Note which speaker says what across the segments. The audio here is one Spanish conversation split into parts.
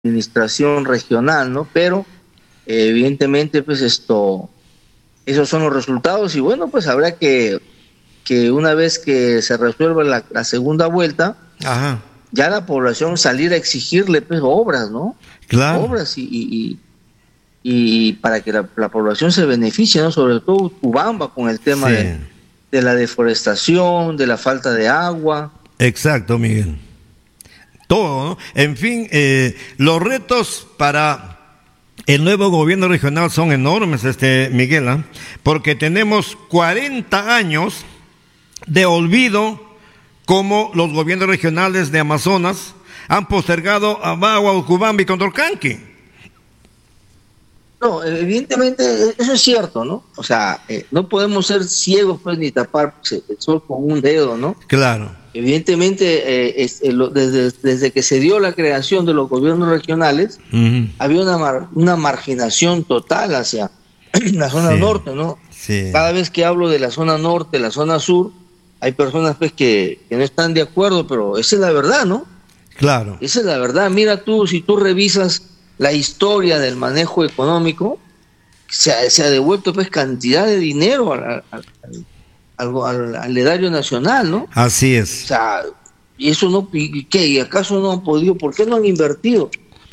Speaker 1: administración regional, ¿no? Pero evidentemente, pues esos son los resultados y bueno, pues habrá que una vez que se resuelva la segunda vuelta,
Speaker 2: ajá,
Speaker 1: ya la población salir a exigirle pues obras, ¿no?
Speaker 2: claro,
Speaker 1: Obras y para que la población se beneficie, ¿no? Sobre todo Ubamba con el tema
Speaker 2: sí,
Speaker 1: de la deforestación, de la falta de agua.
Speaker 2: exacto, Miguel. Todo, ¿no? En fin, los retos para el nuevo gobierno regional son enormes, Miguel, ¿eh? Porque tenemos 40 años de olvido, como los gobiernos regionales de Amazonas han postergado a Bagua, Ucubamba y Condorcanqui.
Speaker 1: No, evidentemente eso es cierto, ¿no? O sea, no podemos ser ciegos pues ni tapar el sol con un dedo, ¿no?
Speaker 2: Claro.
Speaker 1: Evidentemente, desde que se dio la creación de los gobiernos regionales,
Speaker 2: Uh-huh.
Speaker 1: había una marginación total hacia la zona
Speaker 2: Sí.
Speaker 1: norte, ¿no?
Speaker 2: Sí.
Speaker 1: Cada vez que hablo de la zona norte, la zona sur, hay personas pues que no están de acuerdo, pero esa es la verdad, ¿no?
Speaker 2: Claro.
Speaker 1: Esa es la verdad. Mira tú, si tú revisas la historia del manejo económico, se ha devuelto pues cantidad de dinero al erario nacional, ¿no?
Speaker 2: Así
Speaker 1: O
Speaker 2: es.
Speaker 1: sea, y eso no, ¿y qué? ¿Y acaso no han podido? ¿Por qué no han invertido?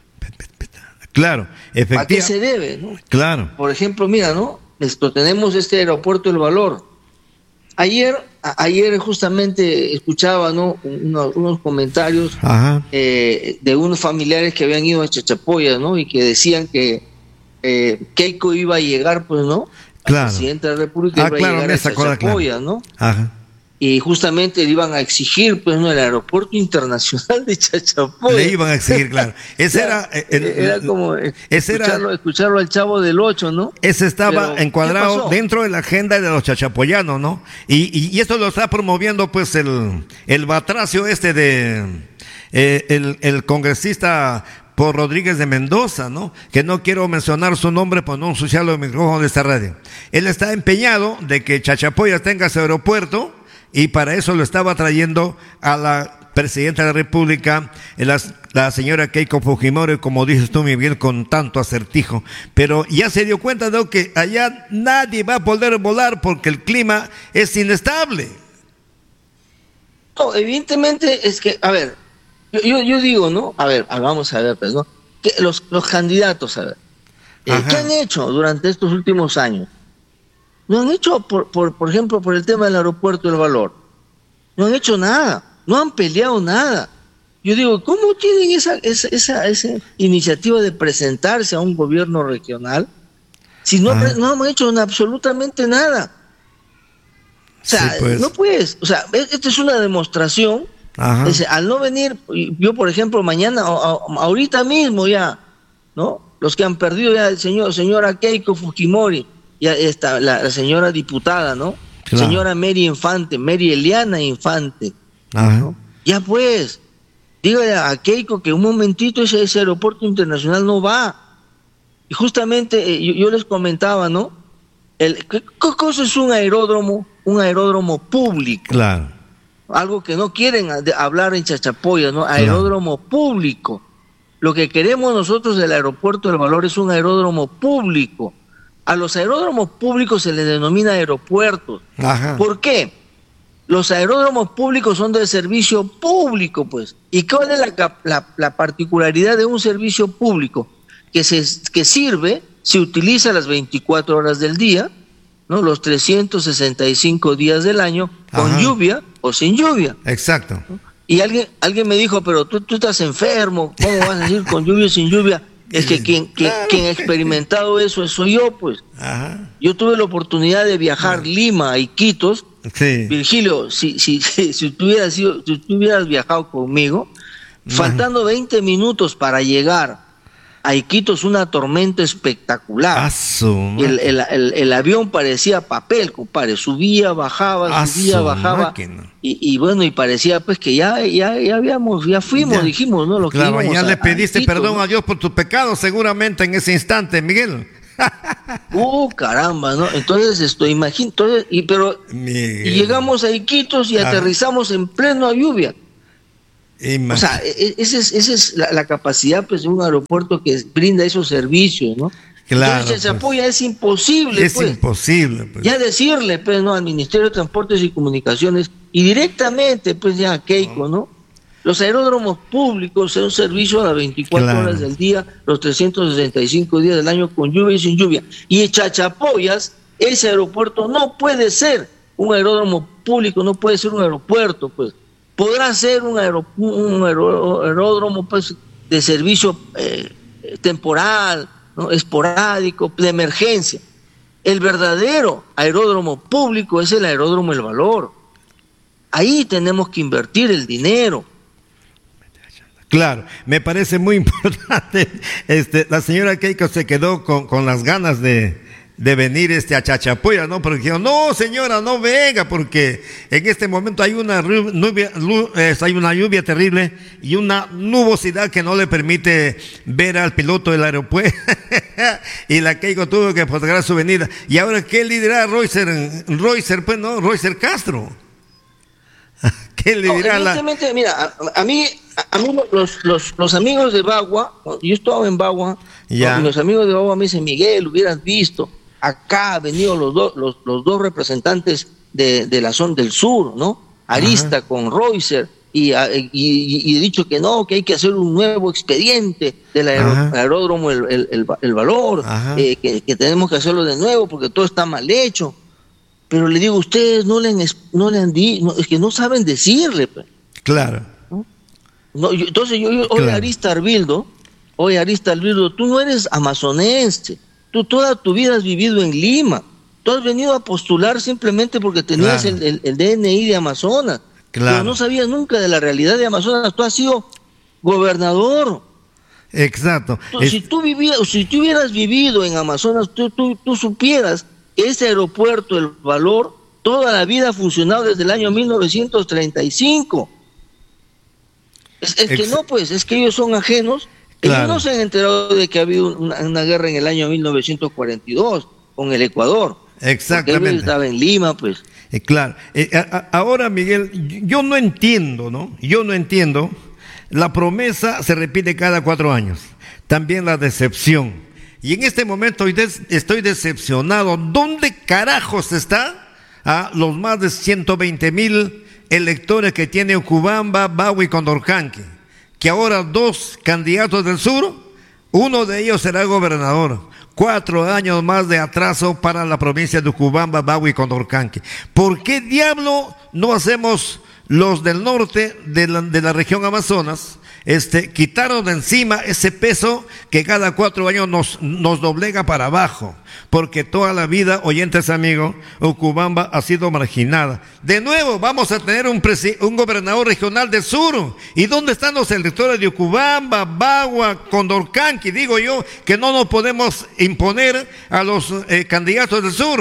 Speaker 2: Claro,
Speaker 1: ¿A qué se
Speaker 2: efectivamente.
Speaker 1: debe, no?
Speaker 2: Claro.
Speaker 1: Por ejemplo, mira, ¿no? Tenemos este aeropuerto El Valor. Ayer justamente escuchaba, ¿no? unos comentarios
Speaker 2: Ajá.
Speaker 1: de unos familiares que habían ido a Chachapoyas, ¿no? Y que decían que Keiko iba a llegar, pues, ¿no?
Speaker 2: Claro.
Speaker 1: El presidente de la República iba
Speaker 2: claro,
Speaker 1: a llegar
Speaker 2: me
Speaker 1: a
Speaker 2: sacó la
Speaker 1: Chachapoyas, ¿no?
Speaker 2: Ajá.
Speaker 1: Y justamente le iban a exigir, pues, ¿no? El aeropuerto internacional de Chachapoyas.
Speaker 2: Le iban a exigir, claro. Ese
Speaker 1: Era como escucharlo al Chavo del Ocho, ¿no?
Speaker 2: Ese estaba
Speaker 1: Pero,
Speaker 2: encuadrado
Speaker 1: ¿qué pasó?
Speaker 2: dentro de la agenda de los chachapoyanos, ¿no? Y esto lo está promoviendo, pues, el batracio de el congresista por Rodríguez de Mendoza, ¿no? Que no quiero mencionar su nombre por no ensuciarlo el micrófono de esta radio. Él está empeñado de que Chachapoyas tenga su aeropuerto y para eso lo estaba trayendo a la presidenta de la República, la señora Keiko Fujimori, como dices tú, Miguel, con tanto acertijo. Pero ya se dio cuenta de que allá nadie va a poder volar porque el clima es inestable.
Speaker 1: No, evidentemente es que, a ver, yo digo, ¿no? A ver, vamos a ver, pues, ¿no? Que los candidatos, a ver,
Speaker 2: Ajá.
Speaker 1: ¿qué han hecho durante estos últimos años? No han hecho, por ejemplo, por el tema del aeropuerto del Valor. No han hecho nada, no han peleado nada. Yo digo, ¿cómo tienen esa iniciativa de presentarse a un gobierno regional si no han hecho absolutamente nada? O sea,
Speaker 2: Sí, pues.
Speaker 1: no puedes. O sea, esta es una demostración.
Speaker 2: Ajá.
Speaker 1: Al no venir, yo por ejemplo, mañana, ahorita mismo ya, ¿no? Los que han perdido ya, señora Keiko Fujimori, ya está la señora diputada, ¿no?
Speaker 2: Claro.
Speaker 1: Señora Mary Eliana Infante,
Speaker 2: Ajá.
Speaker 1: ¿no? Ya pues, dígale a Keiko que un momentito ese aeropuerto internacional no va. Y justamente yo les comentaba, ¿no? ¿Qué cosa es un aeródromo? Un aeródromo público.
Speaker 2: Claro.
Speaker 1: Algo que no quieren hablar en Chachapoyas, ¿no? Aeródromo público. Lo que queremos nosotros del aeropuerto del Valor es un aeródromo público. A los aeródromos públicos se les denomina aeropuertos.
Speaker 2: Ajá.
Speaker 1: ¿Por qué? Los aeródromos públicos son de servicio público, pues. ¿Y cuál es la particularidad de un servicio público? Que sirve, se utiliza las 24 horas del día, ¿no? Los 365 días del año, con
Speaker 2: Ajá.
Speaker 1: lluvia o sin lluvia.
Speaker 2: Exacto.
Speaker 1: Y alguien me dijo, pero tú estás enfermo, ¿cómo vas a decir con lluvia o sin lluvia? Es que quien ha experimentado eso soy yo, pues.
Speaker 2: Ajá.
Speaker 1: Yo tuve la oportunidad de viajar Lima a Iquitos.
Speaker 2: Sí.
Speaker 1: Virgilio, si tú hubieras viajado conmigo, faltando 20 minutos para llegar a Iquitos, una tormenta espectacular. El avión parecía papel, compadre. Subía, bajaba, y bueno, y parecía pues que ya fuimos, dijimos, ¿no?
Speaker 2: Claro, ya le pediste perdón, ¿no?, a Dios por tus pecados, seguramente en ese instante, Miguel.
Speaker 1: Caramba, ¿no? Entonces y llegamos a Iquitos y aterrizamos en plena lluvia. O sea, esa es la capacidad, pues, de un aeropuerto que brinda esos servicios, ¿no?
Speaker 2: Claro,
Speaker 1: entonces Chachapoyas es imposible,
Speaker 2: es imposible, pues.
Speaker 1: Ya decirle, pues, ¿no?, al Ministerio de Transportes y Comunicaciones y directamente, pues, ya a Keiko, ¿no? Los aeródromos públicos son un servicio a las 24 horas del día, los 365 días del año, con lluvia y sin lluvia. Y en Chachapoyas, ese aeropuerto no puede ser un aeródromo público, no puede ser un aeropuerto, pues. Podrá ser un aeródromo, pues, de servicio temporal, ¿no?, esporádico, de emergencia. El verdadero aeródromo público es el aeródromo El Valor. Ahí tenemos que invertir el dinero.
Speaker 2: Claro, me parece muy importante. La señora Keiko se quedó con las ganas de venir a Chachapoyas, ¿no? Porque dijo, no, señora, no venga, porque en este momento hay una lluvia terrible y una nubosidad que no le permite ver al piloto del aeropuerto. Y la Keiko tuvo que postergar su venida. Y ahora, ¿qué le dirá Roycer, pues, no? Roycer Castro. ¿Qué le dirá
Speaker 1: evidentemente, mira, a mí los amigos de Bagua, yo estaba en Bagua, ¿no? Los amigos de Bagua me dicen, Miguel, hubieras visto, acá han venido los dos representantes de la zona del sur, ¿no? Arista con Roycer, y he dicho que no, que hay que hacer un nuevo expediente del aeródromo El Valor, que tenemos que hacerlo de nuevo porque todo está mal hecho. Pero le digo, ustedes no le han dicho, es que no saben decirle, pues.
Speaker 2: Claro.
Speaker 1: Entonces yo oye, Arista Arbildo, tú no eres amazonense, tú toda tu vida has vivido en Lima, tú has venido a postular simplemente porque tenías el DNI de Amazonas, pero no sabías nunca de la realidad de Amazonas, tú has sido gobernador.
Speaker 2: Exacto.
Speaker 1: Si tú hubieras vivido en Amazonas, tú supieras que ese aeropuerto, El Valor, toda la vida ha funcionado desde el año 1935. Es que no, pues, es que ellos son ajenos. Ellos no se han enterado de que ha habido una guerra en el año 1942 con el Ecuador.
Speaker 2: Exactamente.
Speaker 1: Porque él estaba en Lima, pues.
Speaker 2: Claro. Ahora, Miguel, yo no entiendo, ¿no? Yo no entiendo. La promesa se repite cada 4 años. También la decepción. Y en este momento estoy decepcionado. ¿Dónde carajos está los más de 120,000 electores que tiene Ocubamba, Bagua y Condorcanqui? Que ahora 2 candidatos del sur, uno de ellos será gobernador. 4 años más de atraso para la provincia de Ocubamba, Bagua y Condorcanqui. ¿Por qué diablo no hacemos los del norte de la región Amazonas? Quitaron de encima ese peso que cada 4 años nos doblega para abajo, porque toda la vida, oyentes amigos, Ocubamba ha sido marginada. De nuevo vamos a tener un gobernador regional del sur. ¿Y dónde están los electores de Ocubamba, Bagua, Condorcanqui? Digo yo que no nos podemos imponer a los candidatos del sur.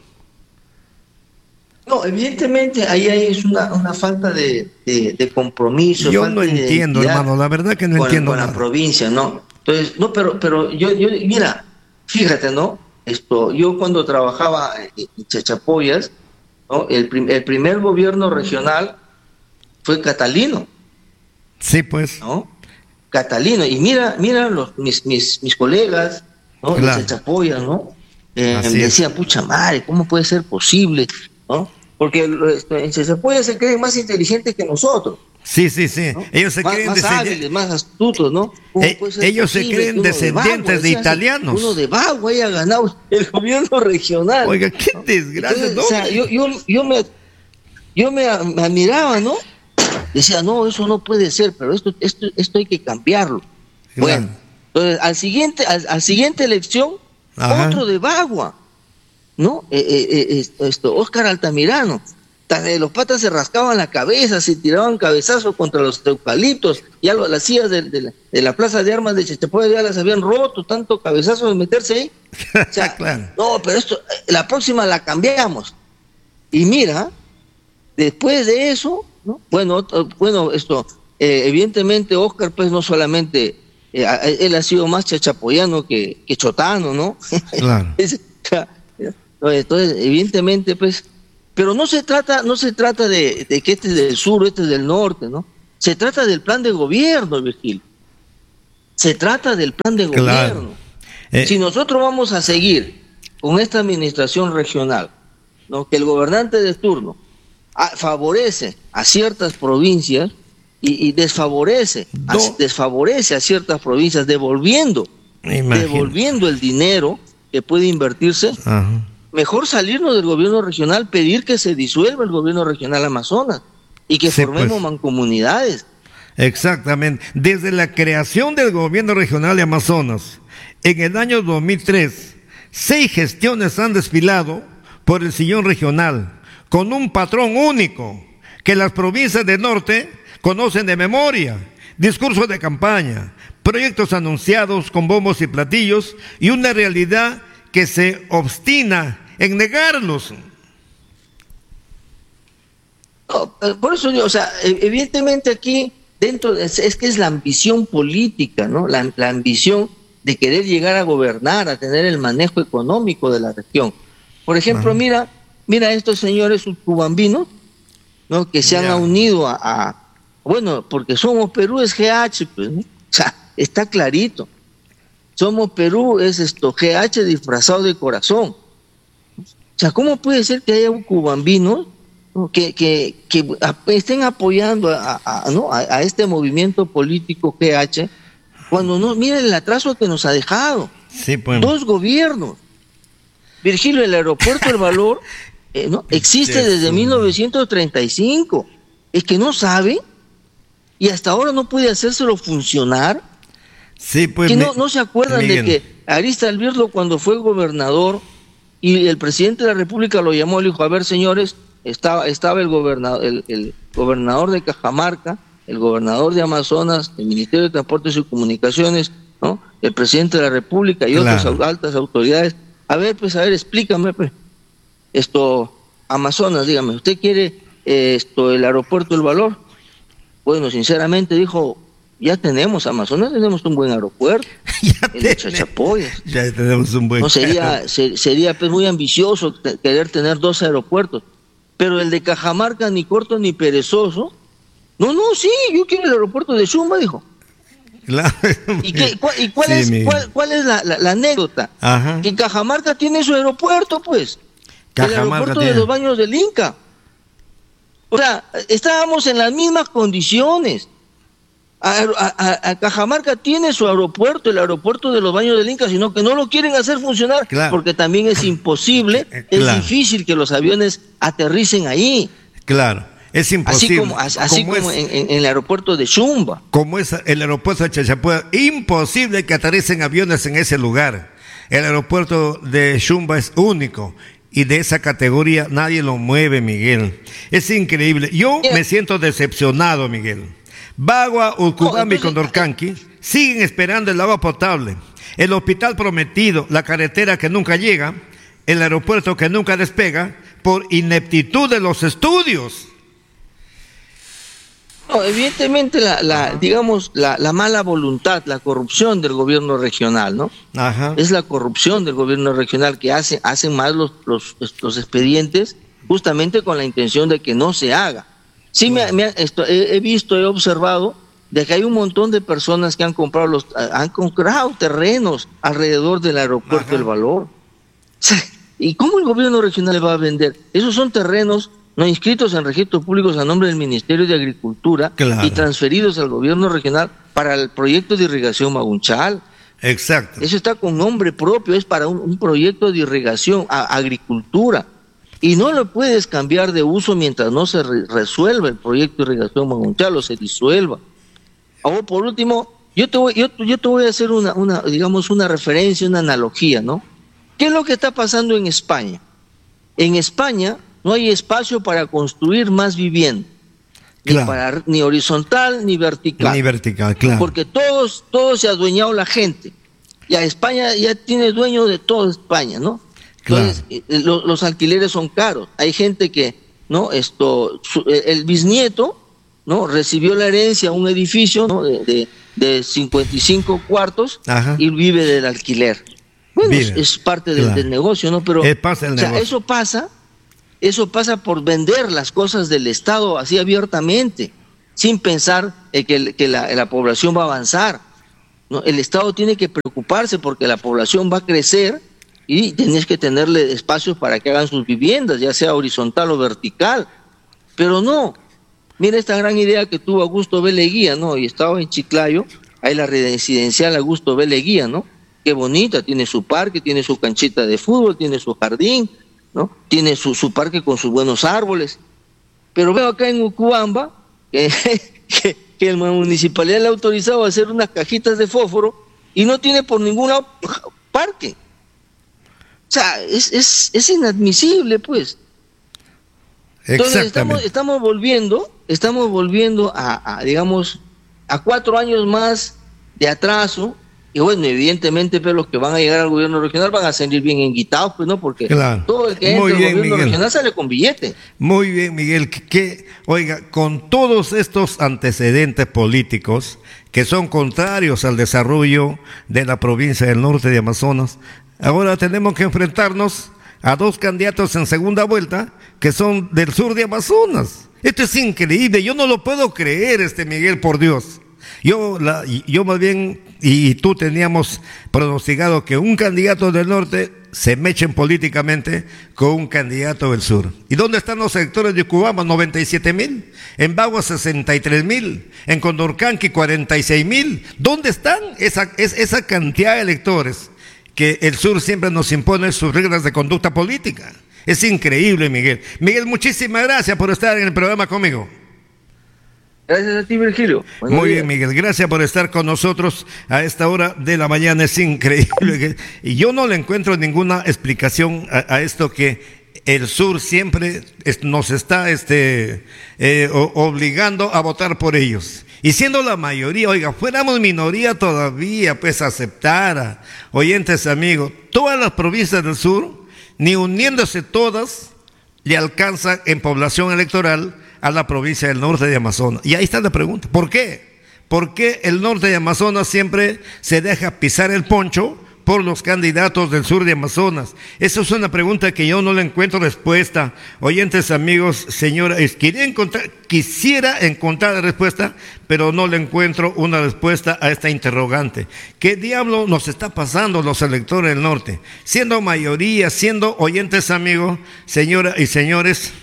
Speaker 1: No, evidentemente ahí es una falta de compromiso.
Speaker 2: Yo no entiendo, hermano, la verdad que no entiendo nada.
Speaker 1: Con la provincia, ¿no? Entonces, no, pero yo mira, fíjate, ¿no? Yo cuando trabajaba en Chachapoyas, ¿no? El primer gobierno regional fue Catalino.
Speaker 2: Sí, pues.
Speaker 1: ¿No? Catalino. Y mira mis colegas, ¿no? De Chachapoyas, ¿no? Me decían, pucha madre, ¿cómo puede ser posible? ¿No? Porque en Chachapoyas se creen más inteligentes que nosotros.
Speaker 2: Sí. ¿No?
Speaker 1: Ellos se creen más hábiles, más astutos, ¿no?
Speaker 2: Ellos se creen descendientes de italianos.
Speaker 1: Uno de Bagua haya ganado el gobierno regional.
Speaker 2: Oiga, qué desgracia.
Speaker 1: Entonces, o sea, yo me admiraba, ¿no? Decía, no, eso no puede ser, pero esto hay que cambiarlo. Claro. Bueno, entonces al siguiente elección, otro de Bagua, ¿no? Óscar Altamirano. Los patas se rascaban la cabeza, se tiraban cabezazos contra los eucaliptos, ya las sillas de la plaza de armas de Chachapoyas ya las habían roto, tanto cabezazo de meterse ahí. O sea, claro. No, pero la próxima la cambiamos. Y mira, después de eso, ¿no? Bueno, evidentemente Óscar, pues no solamente, él ha sido más chachapoyano que chotano, ¿no?
Speaker 2: Claro.
Speaker 1: Entonces, evidentemente, pues, pero no se trata de que este es del sur, este es del norte, ¿no? Se trata del plan de gobierno, Virgilio. Se trata del plan de gobierno. Si nosotros vamos a seguir con esta administración regional, ¿no?, que el gobernante de turno favorece a ciertas provincias y desfavorece a ciertas provincias, devolviendo el dinero que puede invertirse. Ajá. Mejor salirnos del gobierno regional, pedir que se disuelva el gobierno regional Amazonas y que formemos mancomunidades.
Speaker 2: Exactamente. Desde la creación del gobierno regional de Amazonas, en el año 2003, 6 gestiones han desfilado por el sillón regional, con un patrón único que las provincias del norte conocen de memoria: discursos de campaña, proyectos anunciados con bombos y platillos, y una realidad que se obstina en negarlos.
Speaker 1: No, por eso yo, evidentemente aquí dentro es que es la ambición política, ¿no? La ambición de querer llegar a gobernar, a tener el manejo económico de la región. Por ejemplo, mira estos señores cubambinos, ¿no?, que se han unido bueno, porque Somos Perú es GH, pues, ¿no? O sea, está clarito. Somos Perú es GH disfrazado de corazón. O sea, ¿cómo puede ser que haya un cubambino, ¿no?, que estén apoyando a este movimiento político GH, cuando no, miren el atraso que nos ha dejado?
Speaker 2: Sí, pues.
Speaker 1: 2 gobiernos. Virgilio, el aeropuerto El Valor ¿no?, existe desde 1935. Es que no sabe, y hasta ahora no puede hacérselo funcionar.
Speaker 2: Sí, pues.
Speaker 1: Que no se acuerdan, Miguel, de que Arista Albirlo, cuando fue gobernador y el presidente de la República lo llamó, le dijo: a ver, señores, estaba el gobernador de Cajamarca, el gobernador de Amazonas, el Ministerio de Transportes y Comunicaciones, ¿no?, el presidente de la República y otras altas autoridades. A ver, explícame, pues, Amazonas, dígame, ¿usted quiere el aeropuerto El Valor? Bueno, sinceramente, dijo, ya tenemos Amazonas, tenemos un buen aeropuerto, el de Chachapoyas.
Speaker 2: Ya tenemos un buen.
Speaker 1: No sería pues muy ambicioso querer tener 2 aeropuertos, pero el de Cajamarca, ni corto ni perezoso. No, sí, yo quiero el aeropuerto de Chumba, dijo.
Speaker 2: Claro.
Speaker 1: ¿Cuál es la anécdota?
Speaker 2: Ajá.
Speaker 1: Que Cajamarca tiene su aeropuerto, pues. El aeropuerto de los Baños del Inca. O sea, estábamos en las mismas condiciones. A Cajamarca tiene su aeropuerto, el aeropuerto de los Baños del Inca, sino que no lo quieren hacer funcionar, porque también es imposible, es difícil que los aviones aterricen ahí.
Speaker 2: Claro. Es imposible.
Speaker 1: Así como en el aeropuerto de Chumba.
Speaker 2: Como es el aeropuerto de Chachapoyas, imposible que aterricen aviones en ese lugar. El aeropuerto de Chumba es único, y de esa categoría nadie lo mueve, Miguel. Es increíble. Yo me siento decepcionado, Miguel. Bagua, Ucubamba y Condorcanqui siguen esperando el agua potable, el hospital prometido, la carretera que nunca llega, el aeropuerto que nunca despega, por ineptitud de los estudios.
Speaker 1: No, evidentemente la mala voluntad, la corrupción del gobierno regional, ¿no?
Speaker 2: Ajá.
Speaker 1: Es la corrupción del gobierno regional que hacen mal los expedientes, justamente con la intención de que no se haga. Sí, he observado de que hay un montón de personas que han comprado terrenos alrededor del aeropuerto del Valor. ¿Y cómo el gobierno regional le va a vender? Esos son terrenos no inscritos en registros públicos a nombre del Ministerio de Agricultura, y transferidos al gobierno regional para el proyecto de irrigación Magunchal.
Speaker 2: Exacto.
Speaker 1: Eso está con nombre propio, es para un proyecto de irrigación a agricultura, y no lo puedes cambiar de uso mientras no se resuelva el proyecto de irrigación Magunchal o se disuelva. O por último, yo te voy a hacer una referencia, una analogía, ¿no? ¿Qué es lo que está pasando en España? En España no hay espacio para construir más vivienda, ni horizontal ni vertical.
Speaker 2: Ni vertical, claro.
Speaker 1: Porque todo se ha adueñado la gente. Ya España ya tiene dueño de toda España, ¿no? Entonces, los alquileres son caros. Hay gente que, ¿no? El bisnieto, ¿no?, recibió la herencia, un edificio, ¿no?, de 55 cuartos, y vive del alquiler. Bueno, es parte del negocio, ¿no? Pero eso pasa por vender las cosas del Estado así abiertamente. sin pensar que la población va a avanzar, ¿no? El Estado tiene que preocuparse porque la población va a crecer y tienes que tenerle espacios para que hagan sus viviendas, ya sea horizontal o vertical. Pero no, mira esta gran idea que tuvo Augusto B. Leguía, ¿no? Y estaba en Chiclayo, hay la residencial Augusto B. Leguía, ¿no? Qué bonita, tiene su parque, tiene su canchita de fútbol, tiene su jardín, ¿no? Tiene su parque con sus buenos árboles. Pero veo acá en Ucubamba que la municipalidad le ha autorizado a hacer unas cajitas de fósforo y no tiene por ningún lado parque. O sea, es inadmisible, pues. Entonces estamos volviendo a digamos, a 4 años más de atraso. Y bueno, evidentemente, pero los que van a llegar al gobierno regional van a salir bien enguitados, pues, ¿no? Porque claro, todo el que entra al gobierno Miguel. Regional sale con billete.
Speaker 2: Muy bien, Miguel. Oiga, con todos estos antecedentes políticos que son contrarios al desarrollo de la provincia del norte de Amazonas, ahora tenemos que enfrentarnos a 2 candidatos en segunda vuelta que son del sur de Amazonas. Esto es increíble, yo no lo puedo creer, Miguel, por Dios. Yo más bien, y tú teníamos pronosticado que un candidato del norte se mechen políticamente con un candidato del sur. ¿Y dónde están los electores de Ucubamba? 97,000, en Bagua 63,000, en Condorcanqui 46,000. ¿Dónde están esa cantidad de electores que el sur siempre nos impone sus reglas de conducta política? Es increíble, Miguel. Miguel, muchísimas gracias por estar en el programa conmigo.
Speaker 1: Gracias a ti, Virgilio.
Speaker 2: Muy bien, Miguel, gracias por estar con nosotros a esta hora de la mañana. Es increíble. Y yo no le encuentro ninguna explicación a esto que el sur siempre nos está obligando a votar por ellos. Y siendo la mayoría, oiga, fuéramos minoría todavía, pues aceptara. Oyentes, amigos, todas las provincias del sur, ni uniéndose todas, le alcanzan en población electoral a la provincia del norte de Amazonas. Y ahí está la pregunta, ¿por qué? ¿Por qué el norte de Amazonas siempre se deja pisar el poncho por los candidatos del sur de Amazonas? Esa es una pregunta que yo no le encuentro respuesta. Oyentes, amigos, señora, quisiera encontrar la respuesta, pero no le encuentro una respuesta a esta interrogante. ¿Qué diablo nos está pasando a los electores del norte? Siendo mayoría, siendo, oyentes, amigos, señoras y señores,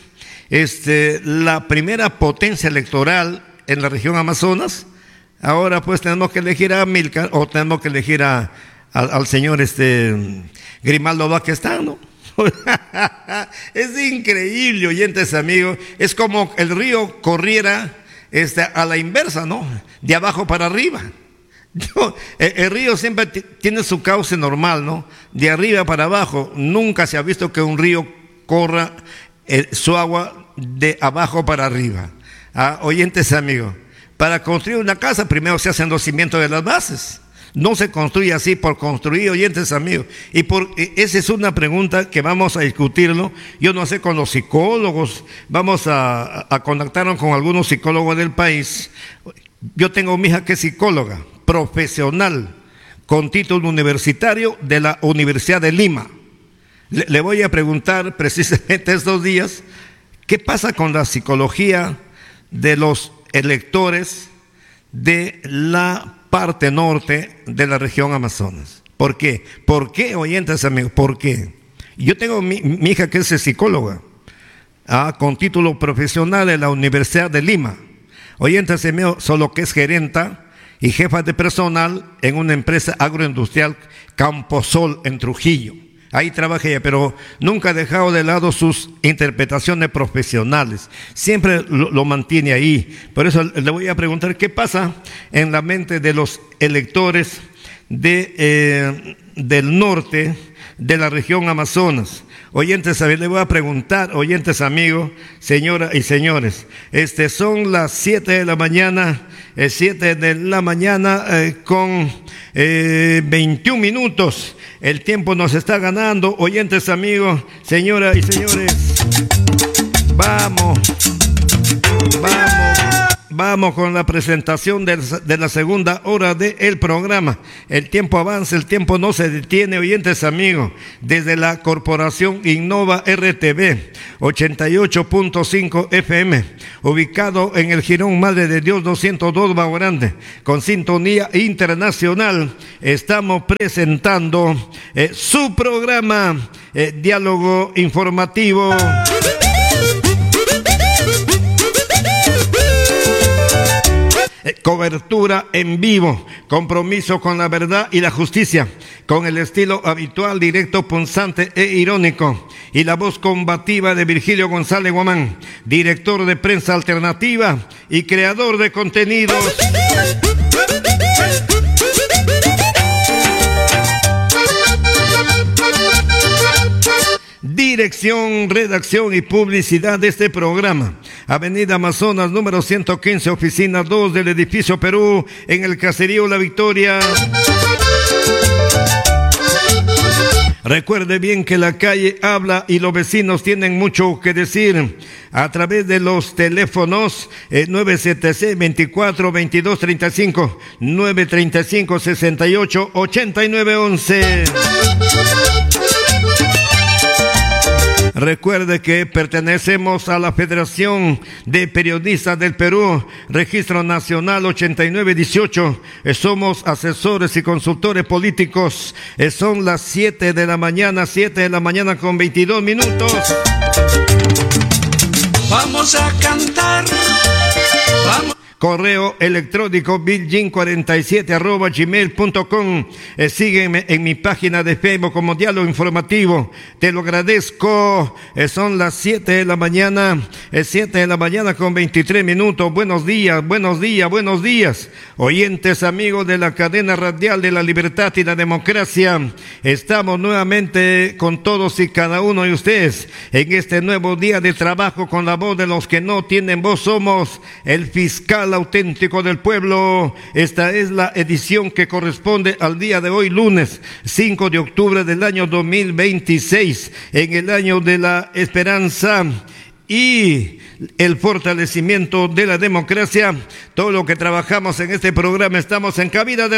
Speaker 2: la primera potencia electoral en la región Amazonas, ahora pues tenemos que elegir a Amílcar o tenemos que elegir al señor Grimaldo Vaquestán, ¿no? Es increíble, oyentes, amigos. Es como el río corriera a la inversa, ¿no? De abajo para arriba. El río siempre tiene su cauce normal, ¿no? De arriba para abajo. Nunca se ha visto que un río corra su agua de abajo para arriba. Oyentes, amigos, para construir una casa primero se hacen los cimientos de las bases. No se construye así por construir, oyentes, amigos. Y esa es una pregunta que vamos a discutirlo. Yo no sé, con los psicólogos, vamos a contactarnos con algunos psicólogos del país. Yo tengo mi hija que es psicóloga profesional con título universitario de la Universidad de Lima. Le voy a preguntar precisamente estos días qué pasa con la psicología de los electores de la parte norte de la región Amazonas. ¿Por qué? ¿Por qué, oyentes, amigos? ¿Por qué? Yo tengo mi hija que es psicóloga, con título profesional de la Universidad de Lima. Oyentes, amigos, solo que es gerenta y jefa de personal en una empresa agroindustrial Camposol en Trujillo. Ahí trabaja ella, pero nunca ha dejado de lado sus interpretaciones profesionales. Siempre lo mantiene ahí. Por eso le voy a preguntar qué pasa en la mente de los electores del norte de la región Amazonas. Oyentes, le voy a preguntar, oyentes, amigos, señoras y señores, son las 7 de la mañana, 7 de la mañana con 21 minutos. El tiempo nos está ganando, oyentes, amigos, señoras y señores. Vamos con la presentación de la segunda hora del programa. El tiempo avanza, el tiempo no se detiene, oyentes amigos. Desde la Corporación Innova RTV, 88.5 FM, ubicado en el Jirón Madre de Dios 202 Bajo Grande, con sintonía internacional, estamos presentando su programa Diálogo Informativo. Cobertura en vivo, compromiso con la verdad y la justicia, con el estilo habitual, directo, punzante e irónico, y la voz combativa de Virgilio González Guamán, director de prensa alternativa y creador de contenidos. Dirección, redacción y publicidad de este programa. Avenida Amazonas, número 115, oficina 2 del edificio Perú, en el caserío La Victoria. Recuerde bien que la calle habla y los vecinos tienen mucho que decir. A través de los teléfonos 976-24-2235, 935-68-8911. Recuerde que pertenecemos a la Federación de Periodistas del Perú, Registro Nacional 8918. Somos asesores y consultores políticos. Son las 7 de la mañana con 22 minutos.
Speaker 3: Vamos a cantar. Vamos.
Speaker 2: Correo electrónico billin47@gmail.com. Sígueme en mi página de Facebook como Diálogo Informativo. Te lo agradezco. Son las 7 de la mañana, 7 de la mañana con 23 minutos. Buenos días, buenos días, buenos días. Oyentes, amigos de la cadena radial de la libertad y la democracia. Estamos nuevamente con todos y cada uno de ustedes en este nuevo día de trabajo con la voz de los que no tienen voz. Somos el fiscal auténtico del pueblo. Esta es la edición que corresponde al día de hoy, lunes 5 de octubre del año 2026, en el año de la esperanza y el fortalecimiento de la democracia. Todo lo que trabajamos en este programa estamos en cabida de